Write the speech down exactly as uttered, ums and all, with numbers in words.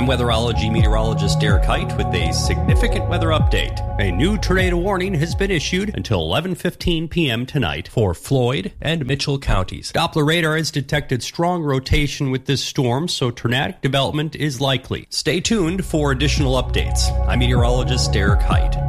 weatherology meteorologist Derek Height with a significant weather update. A new tornado warning has been issued until eleven fifteen p.m. tonight for Floyd and Mitchell counties. Doppler radar has detected strong rotation with this storm, so tornadic development is likely. Stay tuned for additional updates. I'm meteorologist Derek Height.